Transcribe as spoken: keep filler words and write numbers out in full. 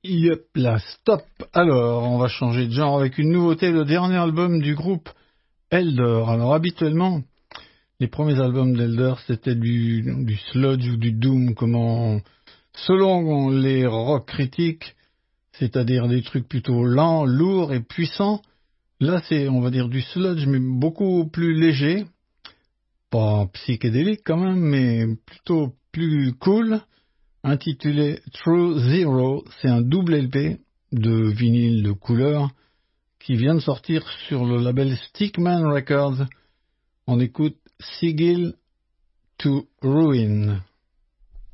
Yep, là, stop. Alors, on va changer de genre avec une nouveauté, le dernier album du groupe Elder. Alors, habituellement, les premiers albums d'Elder, c'était du, du sludge ou du doom, comment, selon les rock critiques, c'est-à-dire des trucs plutôt lents, lourds et puissants. Là, c'est, on va dire, du sludge, mais beaucoup plus léger. Pas psychédélique quand même, mais plutôt plus cool. Intitulé True Zero, c'est un double L P de vinyle de couleur qui vient de sortir sur le label Stickman Records. On écoute Sigil to Ruin.